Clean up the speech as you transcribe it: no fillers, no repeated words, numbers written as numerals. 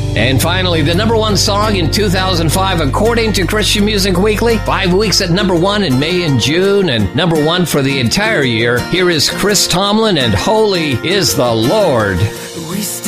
And finally, the number one song in 2005, according to Christian Music Weekly. 5 weeks at number one in May and June, and number one for the entire year. Here is Chris Tomlin and Holy is the Lord. We